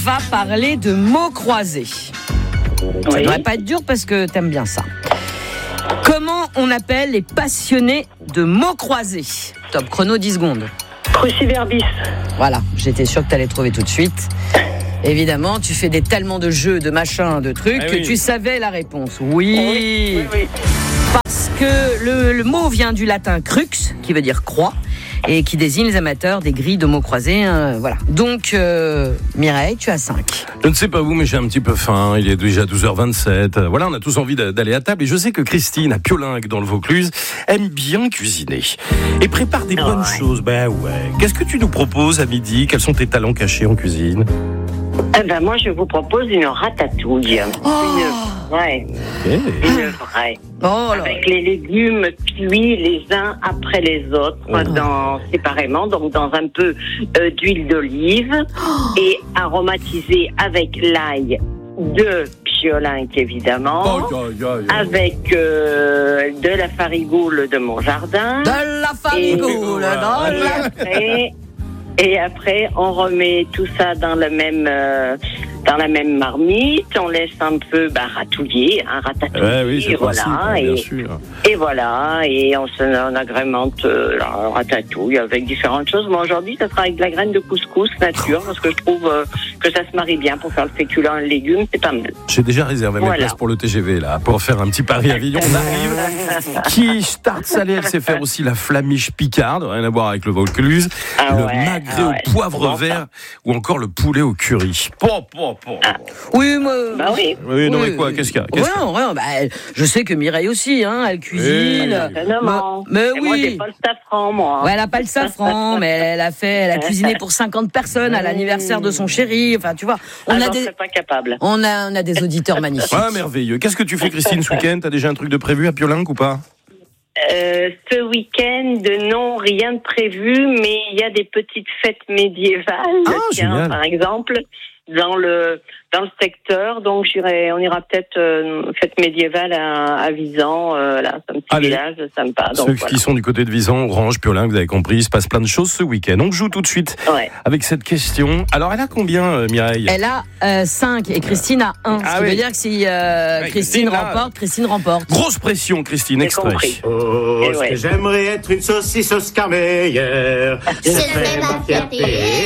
va parler de mots croisés. Ça ne devrait pas être dur parce que t'aimes bien ça. Comment on appelle les passionnés de mots croisés ? Top chrono, 10 secondes. Cruciverbis. Voilà, j'étais sûre que t'allais trouver tout de suite. Évidemment, tu fais tellement de jeux, de machins, de trucs, que tu savais la réponse. Oui. Parce que le mot vient du latin crux, qui veut dire croix, et qui désigne les amateurs des grilles de mots croisés. Voilà. Donc, Mireille, tu as 5. Je ne sais pas vous, mais j'ai un petit peu faim. Il est déjà 12h27. Voilà, on a tous envie d'aller à table. Et je sais que Christine, à Piolingue, dans le Vaucluse, aime bien cuisiner. Et prépare des bonnes choses. Ben ouais. Qu'est-ce que tu nous proposes à midi ? Quels sont tes talents cachés en cuisine ? Moi, je vous propose une ratatouille. Une vraie. Avec les légumes cuits les uns après les autres, séparément, donc dans un peu d'huile d'olive et aromatisé avec l'ail de Piolingue, évidemment, avec de la farigoule de mon jardin. De la farigoule, Et après, on remet tout ça dans la même marmite. On laisse un peu ratatouiller. Et voilà. Et on agrémente la ratatouille avec différentes choses. Mais aujourd'hui, ça sera avec de la graine de couscous nature, parce que je trouve que ça se marie bien pour faire le féculent et le légume. C'est pas mal. J'ai déjà réservé mes places pour le TGV, là, pour faire un petit pari Avignon. On arrive. Quiche, tarte salée, elle sait faire aussi la flamiche picarde. Rien à voir avec le Vaucluse. Magret au poivre vert ou encore le poulet au curry. Oui, mais... Oui, non, mais quoi, qu'est-ce qu'il y a Rien. Je sais que Mireille aussi, elle cuisine. Mais oui. Moi, j'ai pas le safran, moi. Ouais, elle a pas le safran, mais elle a cuisiné pour 50 personnes à l'anniversaire de son chéri. Enfin, tu vois, j'en serais pas capable. On a des auditeurs magnifiques. Ah, merveilleux. Qu'est-ce que tu fais, Christine, ce week-end ? T'as déjà un truc de prévu à Piolingue ou pas ? Ce week-end, non, rien de prévu, mais il y a des petites fêtes médiévales, par exemple, dans le secteur. Donc on ira peut-être fête médiévale à Visan, c'est un petit village sympa. Donc, ceux qui sont du côté de Visan, Orange, Piolingue, vous avez compris, il se passe plein de choses ce week-end. On joue tout de suite avec cette question. Alors, elle a combien, Mireille ? Elle a 5 et Christine a 1. Ce qui veut dire que si Christine remporte, Christine remporte. Grosse pression, Christine, extrait. Ce que j'aimerais être une saucisse Oscar Mayer. C'est ma fierté.